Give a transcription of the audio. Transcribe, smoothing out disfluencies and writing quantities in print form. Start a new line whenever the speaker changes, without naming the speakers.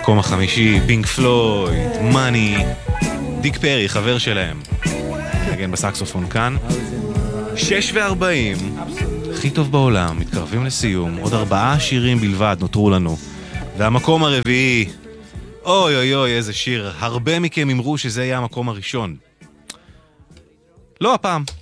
במקום החמישי, פינק פלויד, מאני, דיק פרי, חבר שלהם. נגן בסקסופון כאן. 6:40, הכי טוב בעולם, מתקרבים לסיום. עוד 4 שירים בלבד נותרו לנו. והמקום הרביעי, אוי אוי אוי, איזה שיר. הרבה מכם אמרו שזה יהיה המקום הראשון. לא הפעם.